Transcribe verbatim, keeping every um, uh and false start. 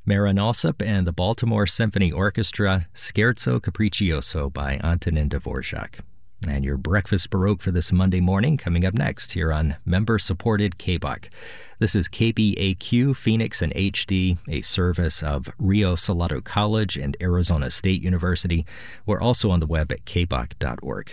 Marin Alsop and the Baltimore Symphony Orchestra, Scherzo Capriccioso by Antonin Dvorak. And your Breakfast Baroque for this Monday morning coming up next here on member-supported K B O C. This is K B A Q Phoenix in H D, a service of Rio Salado College and Arizona State University. We're also on the web at k b o c dot org.